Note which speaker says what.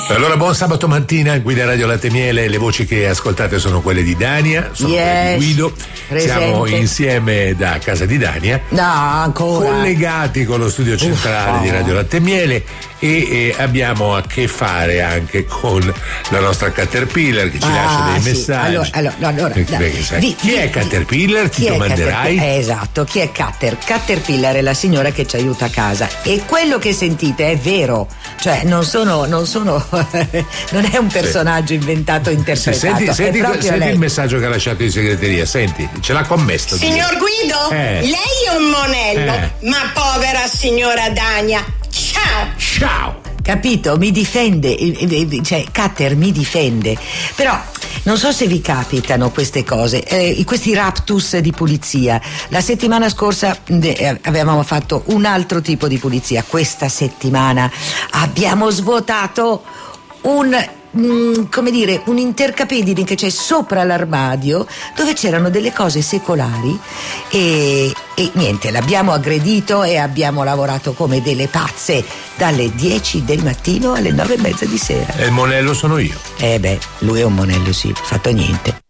Speaker 1: Allora, buon sabato mattina, Guida Radio Latte Miele. Le voci che ascoltate sono quelle di Dania, sono quelle di Guido.
Speaker 2: Presente.
Speaker 1: Siamo insieme da casa di Dania.
Speaker 2: No, ancora.
Speaker 1: Collegati con lo studio centrale di Radio Latte Miele e abbiamo a che fare anche con la nostra Caterpillar che ci lascia dei messaggi.
Speaker 2: Allora,
Speaker 1: chi è Caterpillar? Ti domanderai.
Speaker 2: Esatto, chi è Caterpillar è la signora che ci aiuta a casa, e quello che sentite è vero, cioè non è un personaggio inventato, interpretato.
Speaker 1: Senti il messaggio che ha lasciato in segreteria, senti, ce l'ha commesso.
Speaker 3: Signor Guido, lei è un monello, ma povera signora Dania.
Speaker 1: Ciao.
Speaker 2: Capito? Mi difende, cioè Cater mi difende. Però non so se vi capitano queste cose, questi raptus di pulizia. La settimana scorsa avevamo fatto un altro tipo di pulizia. Questa settimana abbiamo svuotato un intercapedine che c'è sopra l'armadio, dove c'erano delle cose secolari, e niente, l'abbiamo aggredito e abbiamo lavorato come delle pazze dalle 10 del mattino alle 9:30 di sera.
Speaker 1: E il monello sono io.
Speaker 2: Lui è un monello, sì, fatto niente.